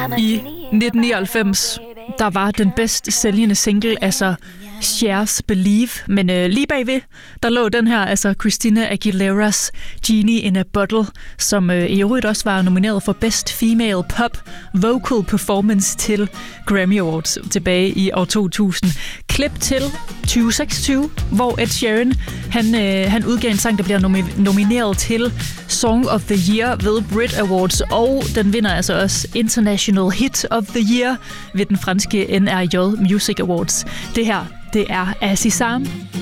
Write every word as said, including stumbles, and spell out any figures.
I nitten nioghalvfems, der var den bedst sælgende single, altså Cher's Believe, men øh, lige bagved, der lå den her, altså Christina Aguileras Genie in a Bottle, som øh, i øvrigt også var nomineret for Best Female Pop Vocal Performance til Grammy Awards tilbage i år to tusind. Klip til tyve seksogtyve, hvor Ed Sheeran, han, øh, han udgav en sang, der bliver nomi- nomineret til Song of the Year ved Brit Awards, og den vinder altså også International Hit of the Year ved den franske N R J Music Awards. Det her, det er Azizam.